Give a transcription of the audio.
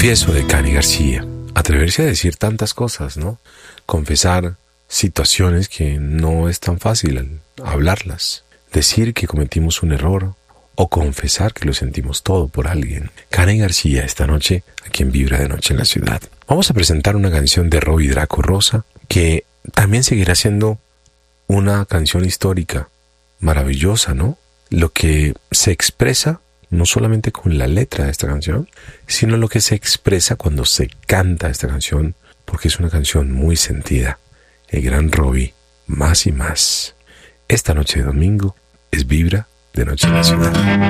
Confieso de Cani García. Atreverse a decir tantas cosas, ¿no? Confesar situaciones que no es tan fácil hablarlas. Decir que cometimos un error o confesar que lo sentimos todo por alguien. Cani García esta noche aquí en Vibra de Noche en la Ciudad. Vamos a presentar una canción de Robbie Draco Rosa que también seguirá siendo una canción histórica maravillosa, ¿no? Lo que se expresa no solamente con la letra de esta canción, sino lo que se expresa cuando se canta esta canción, porque es una canción muy sentida. El gran Robbie, más y más. Esta noche de domingo es Vibra de Noche en la Ciudad.